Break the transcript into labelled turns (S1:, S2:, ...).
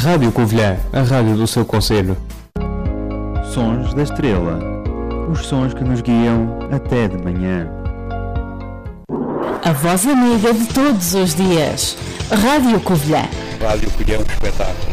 S1: Rádio Covilhã, a rádio do seu concelho.
S2: Sons da Estrela. Os sons que nos guiam até de manhã.
S3: A voz amiga de todos os dias. Rádio Covilhã.
S4: Rádio Covilhã, um espetáculo.